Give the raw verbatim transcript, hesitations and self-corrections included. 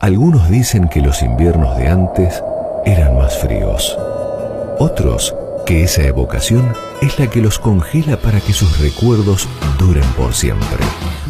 Algunos dicen que los inviernos de antes eran más fríos. Otros que esa evocación es la que los congela para que sus recuerdos duren por siempre.